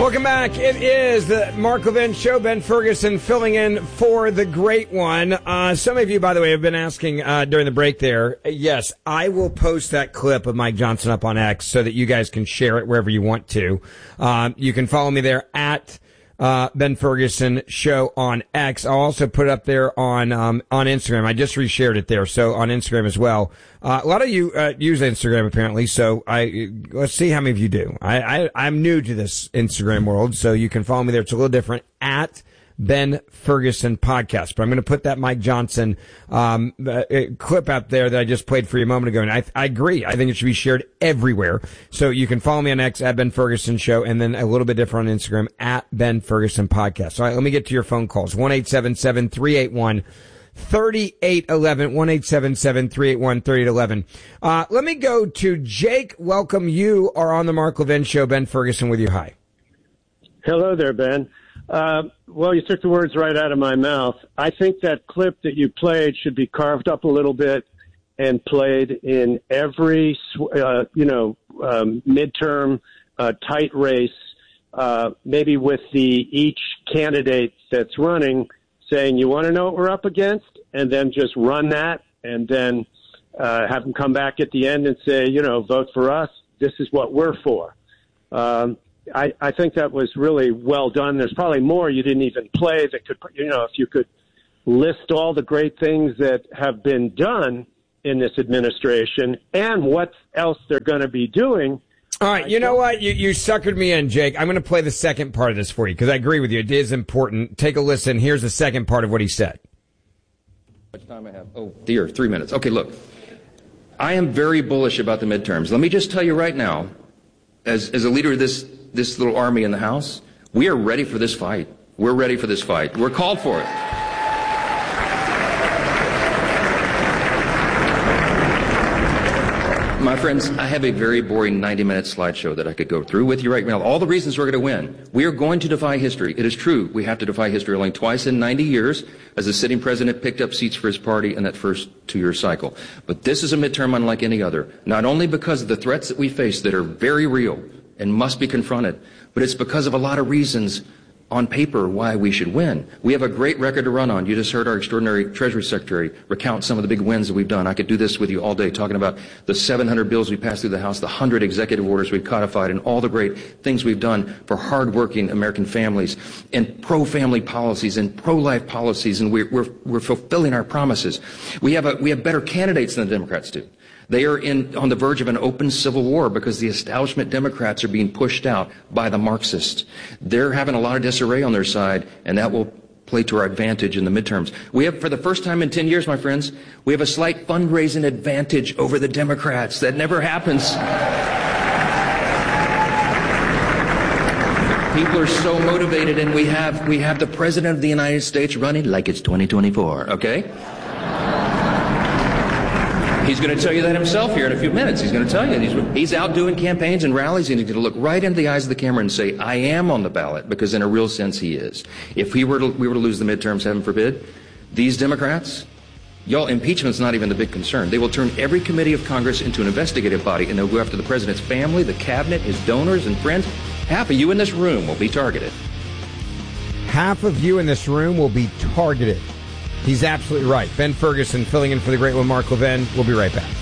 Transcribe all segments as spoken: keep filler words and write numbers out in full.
Welcome back. It is the Mark Levin Show. Ben Ferguson filling in for the great one. Uh, some of you, by the way, have been asking uh, during the break there. Yes, I will post that clip of Mike Johnson up on X so that you guys can share it wherever you want to. Um, you can follow me there at uh, Ben Ferguson Show on X. I'll also put it up there on um, on Instagram. I just reshared it there, so on Instagram as well. Uh, a lot of you uh, use Instagram apparently, so I let's see how many of you do. I, I I'm new to this Instagram world, so you can follow me there. It's a little different at Ben Ferguson Podcast. But I'm going to put that Mike Johnson um uh, clip out there that I just played for you a moment ago, and I I agree. I think it should be shared everywhere. So you can follow me on X at Ben Ferguson Show, and then a little bit different on Instagram at Ben Ferguson Podcast. All right, let me get to your phone calls. one eight seven seven, three eight one, three eight one one, one eight seven seven, three eight one, three eight one one. Uh, let me go to Jake. Welcome. You are on the Mark Levin Show. Ben Ferguson with you. Hi. Hello there, Ben. Uh, well, you took the words right out of my mouth. I think that clip that you played should be carved up a little bit and played in every, uh, you know, um, midterm uh, tight race, uh, maybe with the each candidate that's running saying, you want to know what we're up against? And then just run that and then uh, have them come back at the end and say, you know, vote for us. This is what we're for. Um, I, I think that was really well done. There's probably more you didn't even play that could, you know, if you could list all the great things that have been done in this administration and what else they're going to be doing. All right, you know what? You, you suckered me in, Jake. I'm going to play the second part of this for you because I agree with you. It is important. Take a listen. Here's the second part of what he said. How much time I have? Oh, dear, three minutes. Okay, look, I am very bullish about the midterms. Let me just tell you right now, as, as a leader of this this little army in the House, we are ready for this fight. We're ready for this fight. We're called for it. My friends, I have a very boring ninety-minute slideshow that I could go through with you right now. All the reasons we're going to win. We are going to defy history. It is true. We have to defy history. Only twice in ninety years as the sitting president picked up seats for his party in that first two-year cycle. But this is a midterm unlike any other, not only because of the threats that we face that are very real and must be confronted, but it's because of a lot of reasons on paper why we should win. We have a great record to run on. You just heard our extraordinary Treasury Secretary recount some of the big wins that we've done. I could do this with you all day, talking about the seven hundred bills we passed through the House, the one hundred executive orders we've codified, and all the great things we've done for hardworking American families, and pro-family policies and pro-life policies, and we're, we're, we're fulfilling our promises. We have, a, we have better candidates than the Democrats do. They are in, on the verge of an open civil war because the establishment Democrats are being pushed out by the Marxists. They're having a lot of disarray on their side, and that will play to our advantage in the midterms. We have, for the first time in ten years, my friends, we have a slight fundraising advantage over the Democrats. That never happens. People are so motivated, and we have, we have the President of the United States running like it's twenty twenty-four, okay? He's going to tell you that himself here in a few minutes. He's going to tell you. He's, he's out doing campaigns and rallies, and he's going to look right into the eyes of the camera and say, I am on the ballot, because in a real sense he is. If we were to, we were to lose the midterms, heaven forbid, these Democrats, y'all, impeachment's not even the big concern. They will turn every committee of Congress into an investigative body, and they'll go after the president's family, the cabinet, his donors and friends. Half of you in this room will be targeted. Half of you in this room will be targeted. He's absolutely right. Ben Ferguson filling in for the great one, Mark Levin. We'll be right back.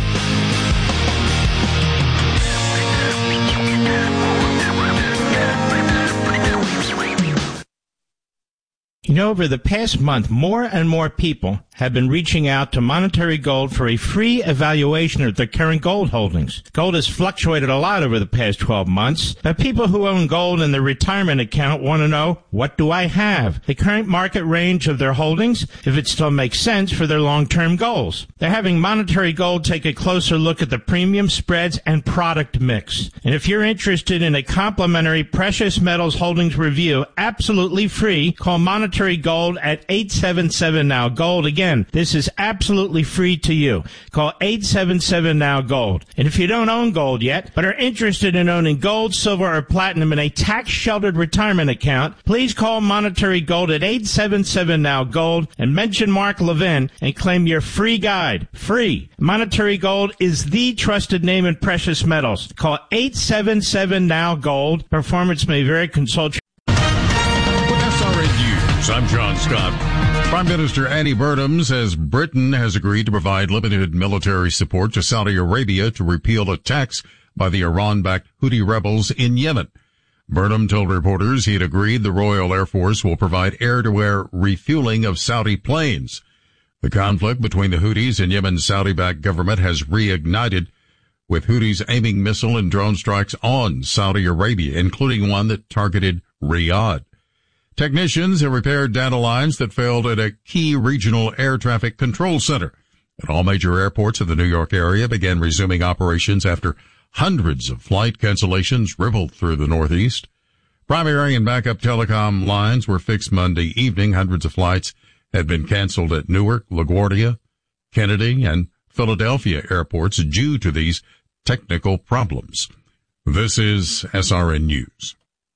You know, over the past month, more and more people have been reaching out to Monetary Gold for a free evaluation of their current gold holdings. Gold has fluctuated a lot over the past twelve months, but people who own gold in their retirement account want to know, what do I have? The current market range of their holdings, if it still makes sense for their long-term goals. They're having Monetary Gold take a closer look at the premium spreads and product mix. And if you're interested in a complimentary precious metals holdings review, absolutely free, call Monetary Gold at eight seven seven now. Gold again Again, this is absolutely free to you. Call eight seven seven now gold. And if you don't own gold yet, but are interested in owning gold, silver, or platinum in a tax-sheltered retirement account, please call Monetary Gold at eight seven seven now gold and mention Mark Levin and claim your free guide. Free. Monetary Gold is the trusted name in precious metals. Call eight seven seven now gold. Performance may vary. Consult your... With S R N News, I'm John Scott. Prime Minister Andy Burnham says Britain has agreed to provide limited military support to Saudi Arabia to repeal attacks by the Iran-backed Houthi rebels in Yemen. Burnham told reporters he had agreed the Royal Air Force will provide air-to-air refueling of Saudi planes. The conflict between the Houthis and Yemen's Saudi-backed government has reignited, with Houthis aiming missile and drone strikes on Saudi Arabia, including one that targeted Riyadh. Technicians have repaired data lines that failed at a key regional air traffic control center. And all major airports in the New York area began resuming operations after hundreds of flight cancellations rippled through the Northeast. Primary and backup telecom lines were fixed Monday evening. Hundreds of flights had been canceled at Newark, LaGuardia, Kennedy, and Philadelphia airports due to these technical problems. This is S R N News.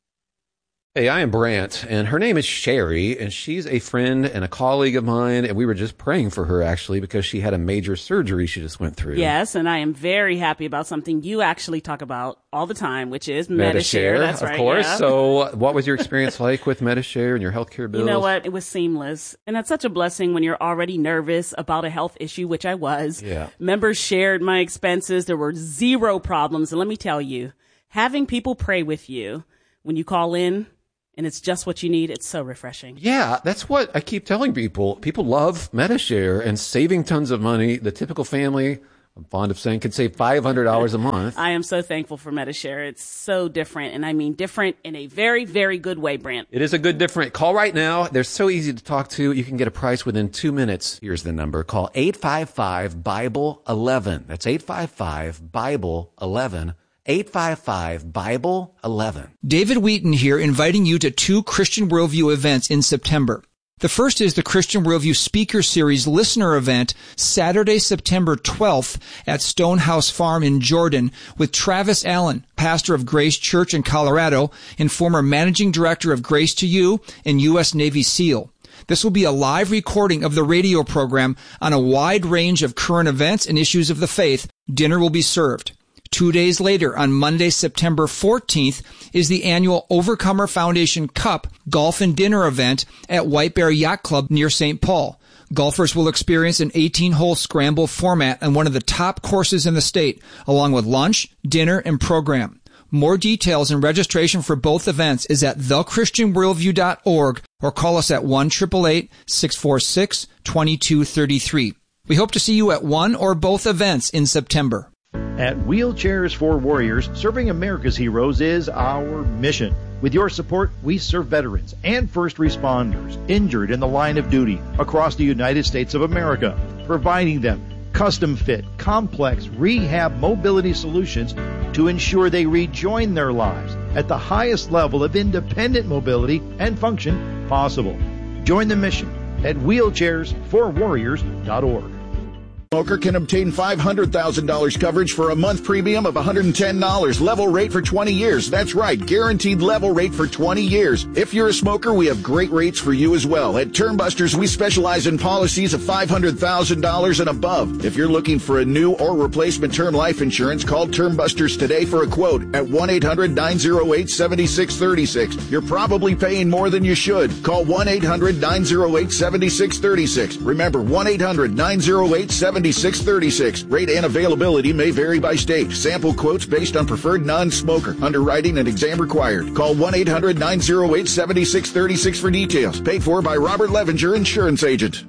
Hey, I am Brant, and her name is Sherry, and she's a friend and a colleague of mine, and we were just praying for her, actually, because she had a major surgery she just went through. Yes, and I am very happy about something you actually talk about all the time, which is Medi-Share. Medi-Share, That's of right, course. yeah. So what was your experience like with Medi-Share and your healthcare bills? You know what? It was seamless. And that's such a blessing when you're already nervous about a health issue, which I was. Yeah. Members shared my expenses. There were zero problems. And let me tell you, having people pray with you when you call in, and it's just what you need, it's so refreshing. Yeah, that's what I keep telling people. People love Medi-Share and saving tons of money. The typical family, I'm fond of saying, could save five hundred dollars a month. I am so thankful for Medi-Share. It's so different, and I mean different in a very, very good way, Brant. It is a good different. Call right now. They're so easy to talk to. You can get a price within two minutes. Here's the number. Call eight five five, Bible eleven. That's eight five five, Bible eleven. eight five five, Bible eleven. David Wheaton here, inviting you to two Christian Worldview events in September. The first is the Christian Worldview Speaker Series Listener Event, Saturday, September twelfth at Stonehouse Farm in Jordan, with Travis Allen, pastor of Grace Church in Colorado and former managing director of Grace to You and U S Navy SEAL. This will be a live recording of the radio program on a wide range of current events and issues of the faith. Dinner will be served. Two days later, on Monday, September fourteenth, is the annual Overcomer Foundation Cup Golf and Dinner event at White Bear Yacht Club near Saint Paul. Golfers will experience an eighteen-hole scramble format on one of the top courses in the state, along with lunch, dinner, and program. More details and registration for both events is at the christian worldview dot org or call us at one eight eight eight, six four six, two two three three. We hope to see you at one or both events in September. At Wheelchairs for Warriors, serving America's heroes is our mission. With your support, we serve veterans and first responders injured in the line of duty across the United States of America, providing them custom-fit, complex rehab mobility solutions to ensure they rejoin their lives at the highest level of independent mobility and function possible. Join the mission at wheelchairs for warriors dot org. Smoker can obtain five hundred thousand dollars coverage for a month premium of one hundred ten dollars. Level rate for twenty years. That's right, guaranteed level rate for twenty years. If you're a smoker, we have great rates for you as well. At Termbusters, we specialize in policies of five hundred thousand dollars and above. If you're looking for a new or replacement term life insurance, call Termbusters today for a quote at one eight hundred, nine oh eight, seven six three six. You're probably paying more than you should. Call one eight hundred, nine oh eight, seven six three six. Remember, one eight hundred, nine oh eight, seven six three six. Rate and availability may vary by state. Sample quotes based on preferred non-smoker. Underwriting and exam required. Call one eight hundred, nine oh eight, seven six three six for details. Paid for by Robert Levinger, insurance agent.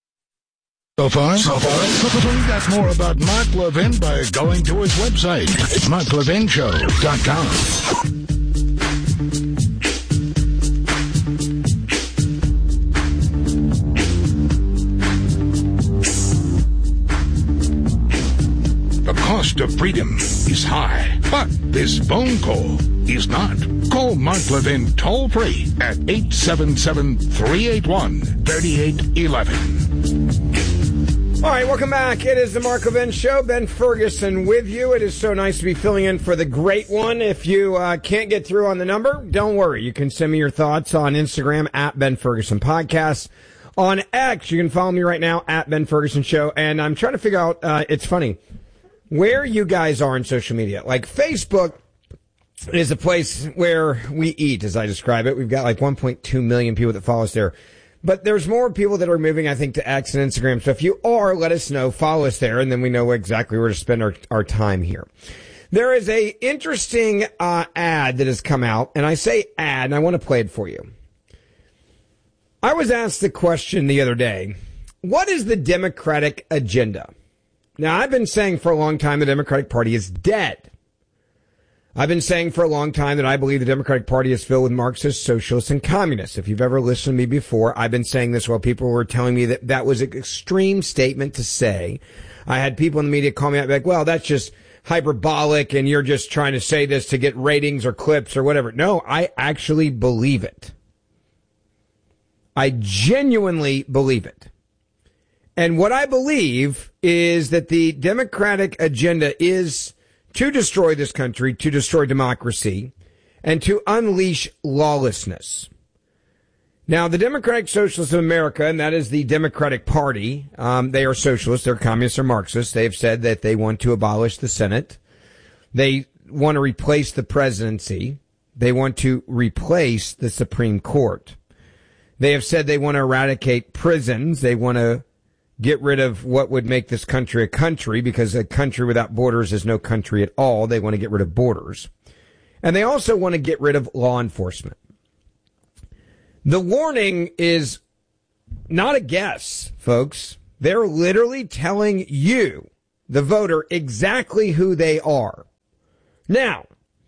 So far? So far? Find out more about Mark Levin by going to his website, mark levin show dot com. The cost of freedom is high, but this phone call is not. Call Mark Levin toll-free at eight seven seven, three eight one, three eight one one. All right, welcome back. It is the Mark Levin Show. Ben Ferguson with you. It is so nice to be filling in for the great one. If you uh, can't get through on the number, don't worry. You can send me your thoughts on Instagram at Ben Ferguson Podcast. On X, you can follow me right now at Ben Ferguson Show. And I'm trying to figure out, uh, it's funny, where you guys are on social media. Like Facebook is a place where we eat, as I describe it. We've got like one point two million people that follow us there. But there's more people that are moving, I think, to X and Instagram. So if you are, let us know. Follow us there, and then we know exactly where to spend our, our time here. There is a interesting uh, ad that has come out, and I say ad, and I want to play it for you. I was asked the question the other day, what is the Democratic agenda? Now, I've been saying for a long time the Democratic Party is dead. I've been saying for a long time that I believe the Democratic Party is filled with Marxists, socialists, and communists. If you've ever listened to me before, I've been saying this while people were telling me that that was an extreme statement to say. I had people in the media call me out like, well, that's just hyperbolic and you're just trying to say this to get ratings or clips or whatever. No, I actually believe it. I genuinely believe it. And what I believe is that the Democratic agenda is to destroy this country, to destroy democracy, and to unleash lawlessness. Now, the Democratic Socialists of America, and that is the Democratic Party, um, they are socialists, they're communists, or Marxists. They have said that they want to abolish the Senate. They want to replace the presidency. They want to replace the Supreme Court. They have said they want to eradicate prisons. They want to get rid of what would make this country a country, because a country without borders is no country at all. They want to get rid of borders. And they also want to get rid of law enforcement. The warning is not a guess, folks. They're literally telling you, the voter, exactly who they are. Now,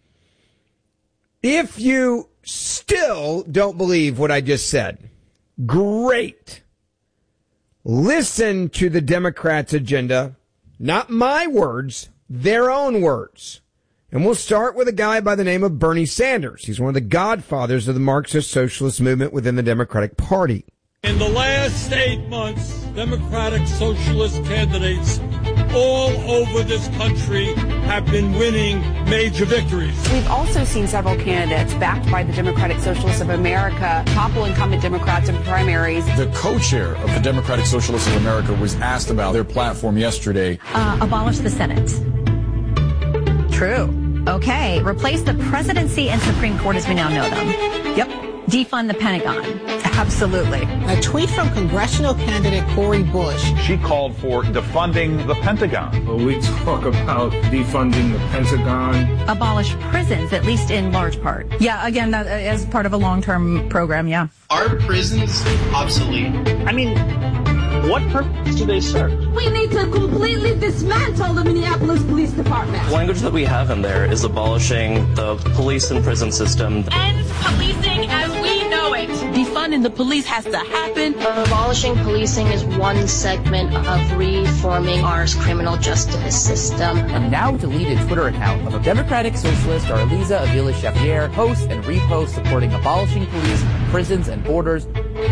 if you still don't believe what I just said, great. Listen to the Democrats' agenda, not my words, their own words. And we'll start with a guy by the name of Bernie Sanders. He's one of the godfathers of the Marxist socialist movement within the Democratic Party. In the last eight months, Democratic Socialist candidates all over this country have been winning major victories. We've also seen several candidates backed by the Democratic Socialists of America topple incumbent Democrats in primaries. The co-chair of the Democratic Socialists of America was asked about their platform yesterday. Uh, abolish the Senate. True. Okay. Replace the presidency and Supreme Court as we now know them. Yep. Defund the Pentagon. Absolutely. A tweet from congressional candidate Cori Bush. She called for defunding the Pentagon. Well, we talk about defunding the Pentagon. Abolish prisons, at least in large part. Yeah, again, that, as part of a long-term program, yeah. Are prisons obsolete? I mean, what purpose do they serve? We need to completely dismantle the Minneapolis Police Department. The language that we have in there is abolishing the police and prison system. End policing as we know it. Defunding the police has to happen. Abolishing policing is one segment of reforming our criminal justice system. A now deleted Twitter account of a Democratic Socialist, Arliza Avila Chavier, posts and reposts supporting abolishing police, prisons, and borders.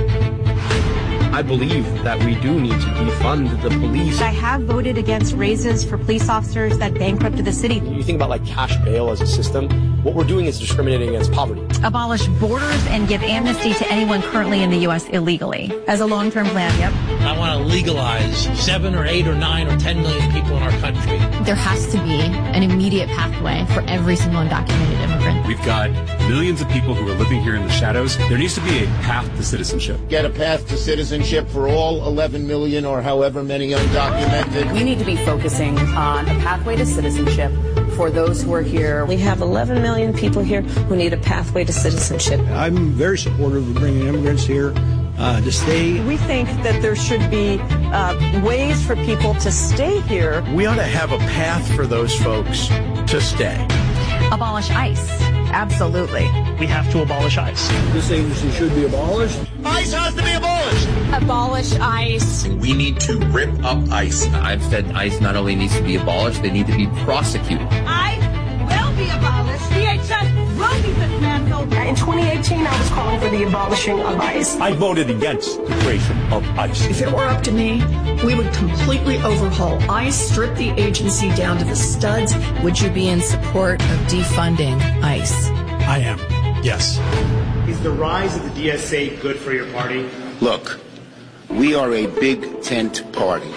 I believe that we do need to defund the police. I have voted against raises for police officers that bankrupted the city. You think about like cash bail as a system, what we're doing is discriminating against poverty. Abolish borders and give amnesty to anyone currently in the U S illegally. As a long-term plan, yep. I want to legalize seven or eight or nine or ten million people in our country. There has to be an immediate pathway for every single undocumented immigrant. We've got millions of people who are living here in the shadows. There needs to be a path to citizenship. Get a path to citizenship for all eleven million or however many undocumented. We need to be focusing on a pathway to citizenship for those who are here. We have eleven million people here who need a pathway to citizenship. I'm very supportive of bringing immigrants here uh, to stay. We think that there should be uh, ways for people to stay here. We ought to have a path for those folks to stay. Abolish ICE. Absolutely. We have to abolish ICE. This agency should be abolished. ICE has to be abolished. Abolish ICE. We need to rip up ICE. I've said ICE not only needs to be abolished, they need to be prosecuted. ICE will be abolished. D H S will be dismantled. In twenty eighteen, I was calling for the abolishing of ICE. I voted against the creation of ICE. If it were up to me, we would completely overhaul ICE, strip the agency down to the studs. Would you be in support of defunding ICE? I am, yes. Is the rise of the D S A good for your party? Look, we are a big tent party.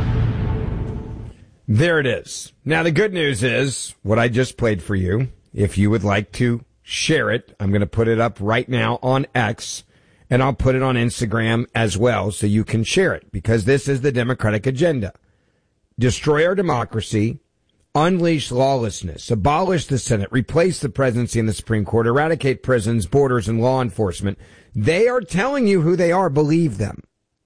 There it is. Now, the good news is what I just played for you. If you would like to share it, I'm going to put it up right now on X, and I'll put it on Instagram as well so you can share it, because this is the Democratic agenda. Destroy our democracy, unleash lawlessness, abolish the Senate, replace the presidency and the Supreme Court, eradicate prisons, borders, and law enforcement. They are telling you who they are. Believe them.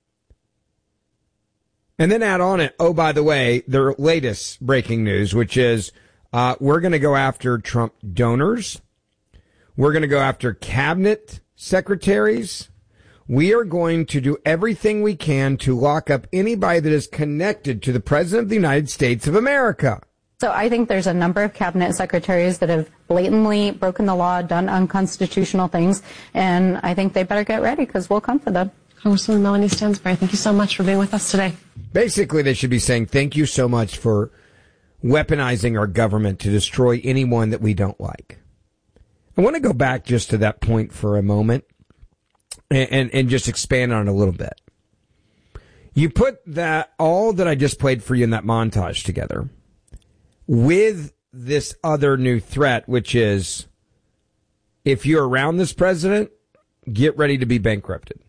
And then add on it, oh, by the way, their latest breaking news, which is uh, we're going to go after Trump donors. We're going to go after cabinet secretaries. We are going to do everything we can to lock up anybody that is connected to the President of the United States of America. So I think there's a number of cabinet secretaries that have blatantly broken the law, done unconstitutional things, and I think they better get ready because we'll come for them. Congresswoman Melanie Stansbury, thank you so much for being with us today. Basically, they should be saying thank you so much for weaponizing our government to destroy anyone that we don't like. I want to go back just to that point for a moment and, and, and just expand on it a little bit. You put that, all that I just played for you in that montage together with this other new threat, which is if you're around this president, get ready to be bankrupted.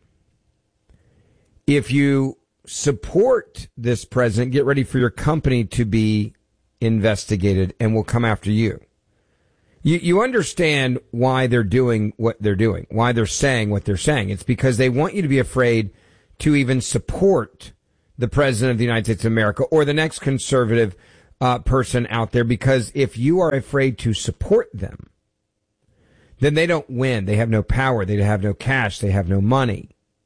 If you support this president, get ready for your company to be investigated and will come after you. You, you understand why they're doing what they're doing, why they're saying what they're saying. It's because they want you to be afraid to even support the president of the United States of America or the next conservative uh, person out there, because if you are afraid to support them, then they don't win. They have no power. They have no cash. They have no money.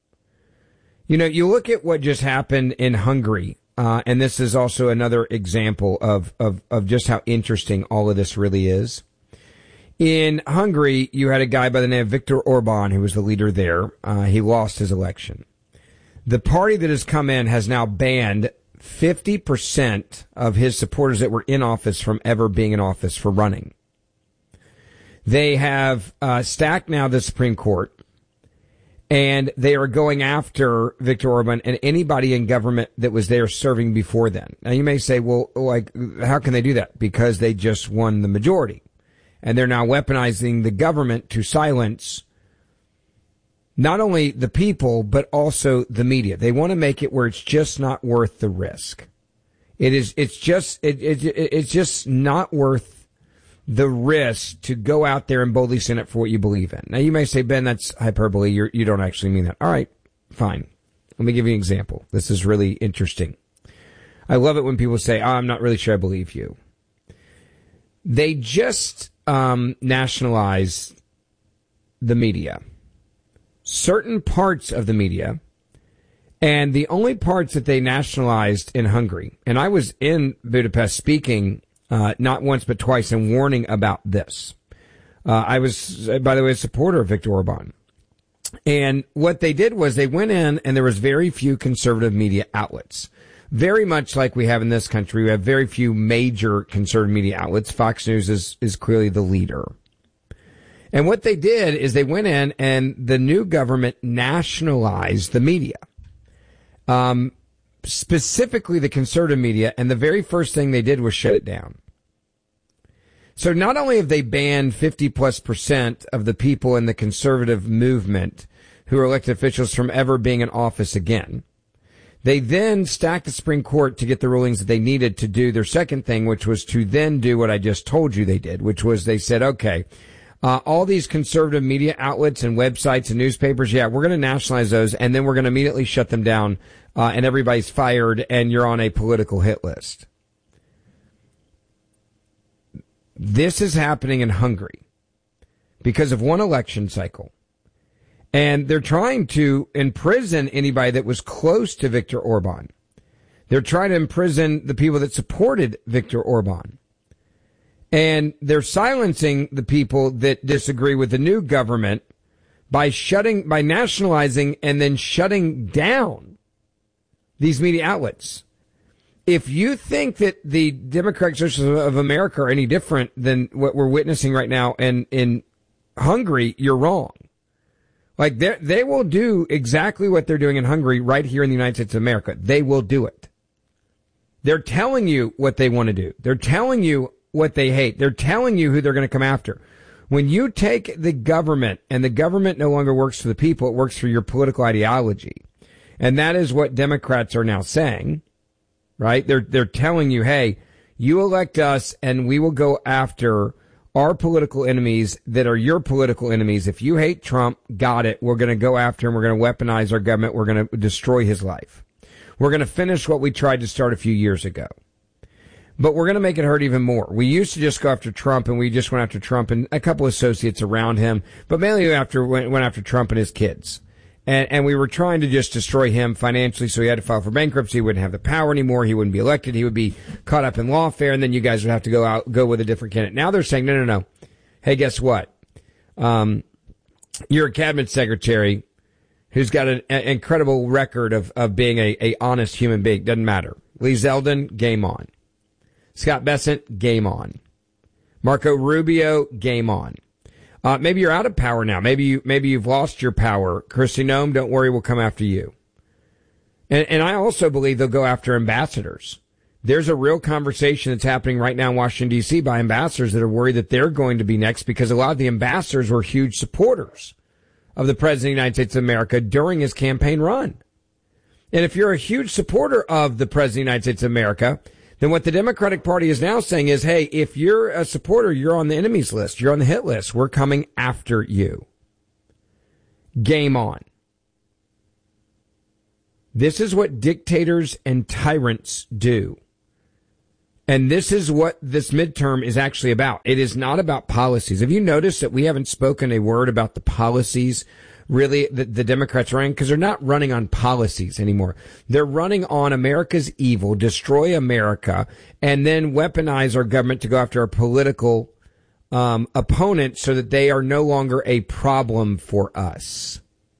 You know, you look at what just happened in Hungary, uh, and this is also another example of, of, of just how interesting all of this really is. In Hungary, you had a guy by the name of Viktor Orban, who was the leader there. Uh, he lost his election. The party that has come in has now banned fifty percent of his supporters that were in office from ever being in office for running. They have uh, stacked now the Supreme Court. And they are going after Viktor Orban and anybody in government that was there serving before then. Now, you may say, well, like, how can they do that? Because they just won the majority. And they're now weaponizing the government to silence not only the people, but also the media. They want to make it where it's just not worth the risk. It is, it's just, it, it, it's just not worth the risk to go out there and boldly stand up for what you believe in. Now, you may say, Ben, that's hyperbole. You're, you don't actually mean that. All right, fine. Let me give you an example. This is really interesting. I love it when people say, oh, I'm not really sure I believe you. They just um, nationalized the media, certain parts of the media, and the only parts that they nationalized in Hungary, and I was in Budapest speaking Uh, not once but twice, and warning about this. Uh, I was, by the way, a supporter of Viktor Orban. And what they did was they went in, and there was very few conservative media outlets. Very much like we have in this country, we have very few major conservative media outlets. Fox News is, is clearly the leader. And what they did is they went in, and the new government nationalized the media. Um, specifically the conservative media, and the very first thing they did was shut it down. So not only have they banned fifty plus percent of the people in the conservative movement who are elected officials from ever being in office again, they then stacked the Supreme Court to get the rulings that they needed to do their second thing, which was to then do what I just told you they did, which was they said, okay, Uh, all these conservative media outlets and websites and newspapers, yeah, we're going to nationalize those, and then we're going to immediately shut them down, uh, and everybody's fired, and you're on a political hit list. This is happening in Hungary because of one election cycle. And they're trying to imprison anybody that was close to Viktor Orban. They're trying to imprison the people that supported Viktor Orban. And they're silencing the people that disagree with the new government by shutting, by nationalizing and then shutting down these media outlets. If you think that the Democratic Socialists of America are any different than what we're witnessing right now in, in Hungary, you're wrong. Like, they they will do exactly what they're doing in Hungary right here in the United States of America. They will do it. They're telling you what they want to do. They're telling you what they hate. They're telling you who they're going to come after. When you take the government and the government no longer works for the people, it works for your political ideology. And that is what Democrats are now saying. Right? They're, they're telling you, hey, you elect us and we will go after our political enemies that are your political enemies. If you hate Trump, got it. We're going to go after him. We're going to weaponize our government. We're going to destroy his life. We're going to finish what we tried to start a few years ago. But we're going to make it hurt even more. We used to just go after Trump, and we just went after Trump and a couple associates around him, but mainly after went, went after Trump and his kids. And, and we were trying to just destroy him financially, so he had to file for bankruptcy. He wouldn't have the power anymore. He wouldn't be elected. He would be caught up in lawfare, and then you guys would have to go out, go with a different candidate. Now they're saying, no, no, no. Hey, guess what? Um, you're a cabinet secretary who's got an, an incredible record of, of being a, a honest human being. Doesn't matter. Lee Zeldin, game on. Scott Bessent, game on. Marco Rubio, game on. Uh, maybe you're out of power now. Maybe you, maybe you've lost your power. Kristi Noem, don't worry, we'll come after you. And, and I also believe they'll go after ambassadors. There's a real conversation that's happening right now in Washington, D C by ambassadors that are worried that they're going to be next because a lot of the ambassadors were huge supporters of the President of the United States of America during his campaign run. And if you're a huge supporter of the President of the United States of America, then what the Democratic Party is now saying is, hey, if you're a supporter, you're on the enemies list. You're on the hit list. We're coming after you. Game on. This is what dictators and tyrants do. And this is what this midterm is actually about. It is not about policies. Have you noticed that we haven't spoken a word about the policies really that the Democrats are running? Because they're not running on policies anymore. They're running on America's evil, destroy America, and then weaponize our government to go after our political um, opponents so that they are no longer a problem for us.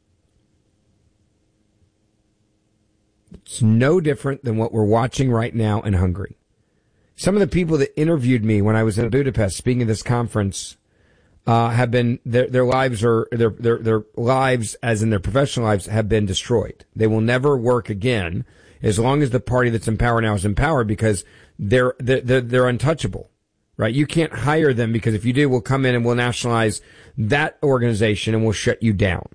It's no different than what we're watching right now in Hungary. Some of the people that interviewed me when I was in Budapest speaking at this conference uh, have been, their, their lives are, their, their, their lives, as in their professional lives, have been destroyed. They will never work again as long as the party that's in power now is in power because they're, they're, they're untouchable, right? You can't hire them because if you do, we'll come in and we'll nationalize that organization and we'll shut you down.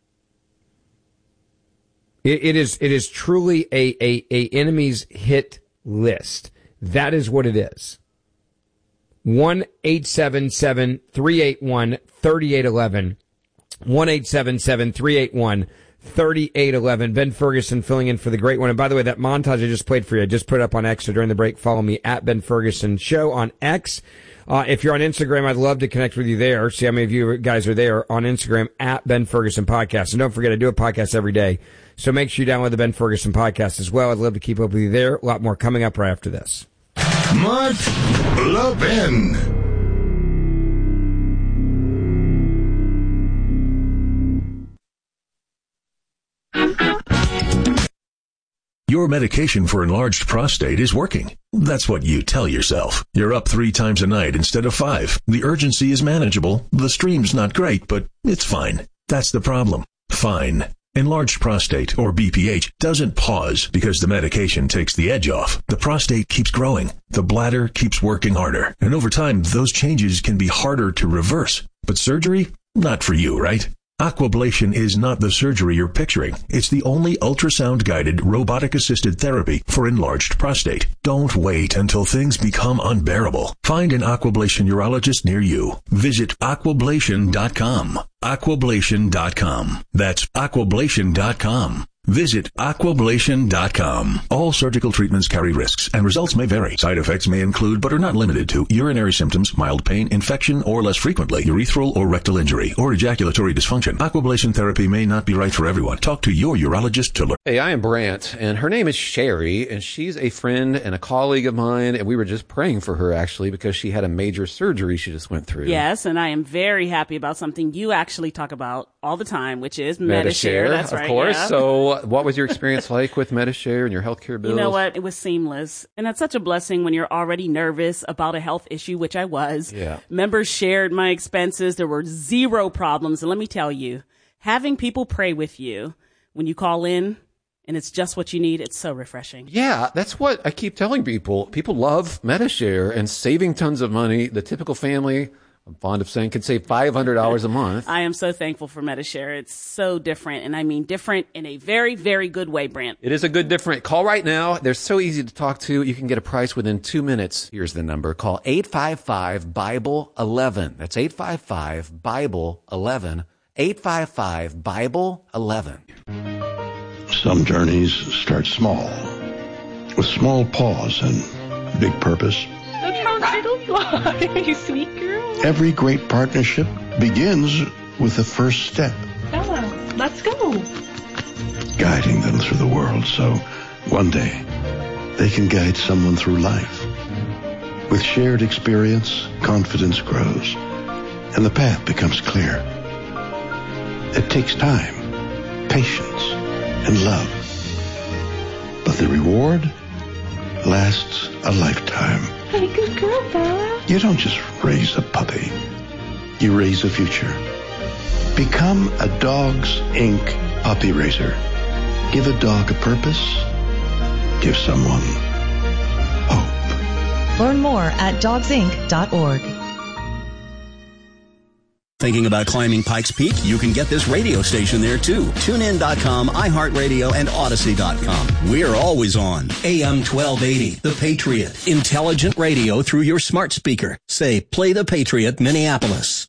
It, it is, it is truly a, a, a enemy's hit list. That is what it is. one eight seven seven, three eight one, three eight one one. one eight seven seven, three eight one, three eight one one. Ben Ferguson filling in for the great one. And by the way, that montage I just played for you, I just put it up on X. So during the break, follow me at Ben Ferguson Show on X. Uh, if you're on Instagram, I'd love to connect with you there. See how many of you guys are there on Instagram at Ben Ferguson Podcast. And don't forget, I do a podcast every day. So make sure you download the Ben Ferguson Podcast as well. I'd love to keep up with you there. A lot more coming up right after this. Mark Levin. Your medication for enlarged prostate is working. That's what you tell yourself. You're up three times a night instead of five. The urgency is manageable. The stream's not great, but it's fine. That's the problem. Fine. Enlarged prostate, or B P H, doesn't pause because the medication takes the edge off. The prostate keeps growing. The bladder keeps working harder. And over time, those changes can be harder to reverse. But surgery? Not for you, right? Aquablation is not the surgery you're picturing. It's the only ultrasound-guided, robotic-assisted therapy for enlarged prostate. Don't wait until things become unbearable. Find an Aquablation urologist near you. Visit aquablation dot com. aquablation dot com. That's aquablation dot com. Visit aquablation dot com. All surgical treatments carry risks, and results may vary. Side effects may include, but are not limited to, urinary symptoms, mild pain, infection, or less frequently, urethral or rectal injury, or ejaculatory dysfunction. Aquablation therapy may not be right for everyone. Talk to your urologist to learn. Hey, I am Brant, and her name is Sherry, and she's a friend and a colleague of mine, and we were just praying for her, actually, because she had a major surgery she just went through. Yes, and I am very happy about something you actually talk about all the time, which is Medishare. Medishare. That's of right. Of course. Yeah. So what was your experience like with Medishare and your healthcare bills? You know what? It was seamless. And that's such a blessing when you're already nervous about a health issue, which I was. Yeah. Members shared my expenses. There were zero problems. And let me tell you, having people pray with you when you call in and it's just what you need, it's so refreshing. Yeah, that's what I keep telling people. People love Medishare and saving tons of money. The typical family, I'm fond of saying, can save five hundred dollars a month. I am so thankful for Medishare. It's so different, and I mean different in a very, very good way, Brant. It is a good different. Call right now. They're so easy to talk to. You can get a price within two minutes. Here's the number. Call eight five five, Bible eleven. That's eight five five, Bible eleven. eight five five, Bible eleven. Some journeys start small, with small pause and big purpose. That's how turtles fly, you sweet girl. Every great partnership begins with the first step. Bella, let's go. Guiding them through the world so one day they can guide someone through life. With shared experience, confidence grows, and the path becomes clear. It takes time, patience, and love. But the reward lasts a lifetime. Hey, good girl, Bella. You don't just raise a puppy. You raise a future. Become a Dogs Incorporated puppy raiser. Give a dog a purpose. Give someone hope. Learn more at dogs inc dot org. Thinking about climbing Pikes Peak? You can get this radio station there too. tune in dot com, iHeartRadio, and Odyssey dot com. We're always on. A M twelve eighty, The Patriot. Intelligent radio through your smart speaker. Say, play The Patriot, Minneapolis.